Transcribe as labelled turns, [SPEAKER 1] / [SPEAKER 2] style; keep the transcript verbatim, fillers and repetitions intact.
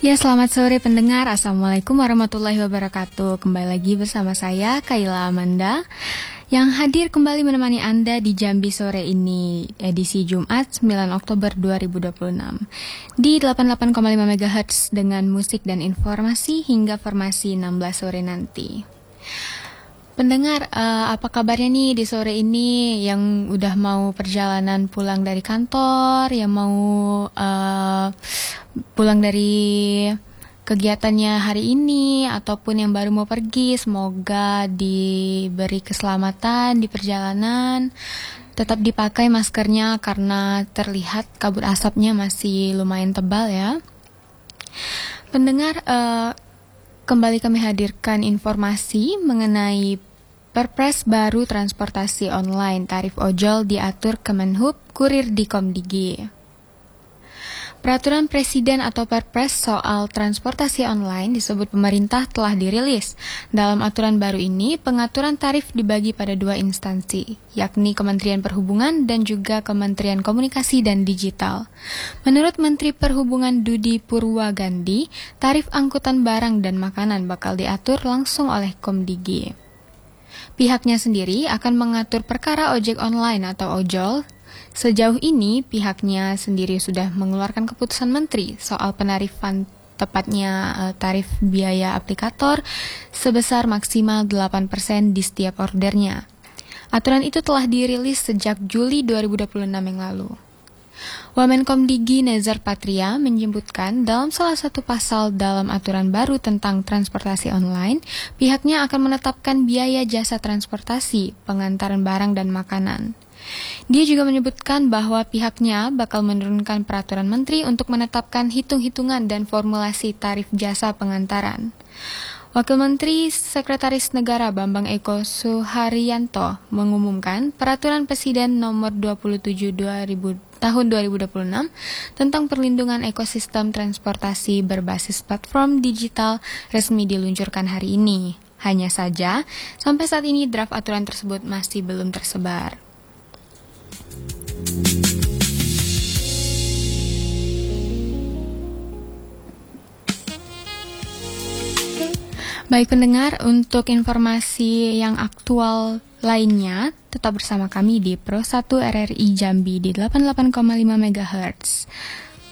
[SPEAKER 1] Ya, selamat sore pendengar. Assalamualaikum warahmatullahi wabarakatuh. Kembali lagi bersama saya, Kaila Amanda, yang hadir kembali menemani Anda di Jambi sore ini, edisi Jumat sembilan Oktober dua ribu dua puluh enam, di delapan puluh delapan koma lima megahertz dengan musik dan informasi hingga formasi enam belas sore nanti. Pendengar, uh, apa kabarnya nih di sore ini yang udah mau perjalanan pulang dari kantor, yang mau uh, pulang dari kegiatannya hari ini, ataupun yang baru mau pergi, semoga diberi keselamatan di perjalanan. Tetap dipakai maskernya karena terlihat kabut asapnya masih lumayan tebal ya. Pendengar, uh, kembali kami hadirkan informasi mengenai Perpres baru transportasi online, tarif ojol diatur Kemenhub, kurir di Komdigi. Peraturan Presiden atau Perpres soal transportasi online disebut pemerintah telah dirilis. Dalam aturan baru ini, pengaturan tarif dibagi pada dua instansi, yakni Kementerian Perhubungan dan juga Kementerian Komunikasi dan Digital. Menurut Menteri Perhubungan Dudi Purwagandi, tarif angkutan barang dan makanan bakal diatur langsung oleh Komdigi. Pihaknya sendiri akan mengatur perkara ojek online atau ojol. Sejauh ini, pihaknya sendiri sudah mengeluarkan keputusan menteri soal penarifan, tepatnya tarif biaya aplikator sebesar maksimal delapan persen di setiap ordernya. Aturan itu telah dirilis sejak Juli dua ribu dua puluh enam yang lalu. Wamenkomdigi Nezar Patria menyebutkan dalam salah satu pasal dalam aturan baru tentang transportasi online, pihaknya akan menetapkan biaya jasa transportasi, pengantaran barang dan makanan. Dia juga menyebutkan bahwa pihaknya bakal menurunkan peraturan menteri untuk menetapkan hitung-hitungan dan formulasi tarif jasa pengantaran. Wakil Menteri Sekretaris Negara Bambang Eko Suharyanto mengumumkan Peraturan Presiden Nomor dua puluh tujuh tahun dua ribu dua puluh enam tentang perlindungan ekosistem transportasi berbasis platform digital resmi diluncurkan hari ini. Hanya saja, sampai saat ini draft aturan tersebut masih belum tersebar. Baik pendengar, untuk informasi yang aktual lainnya, tetap bersama kami di Pro satu R R I Jambi di delapan puluh delapan koma lima megahertz.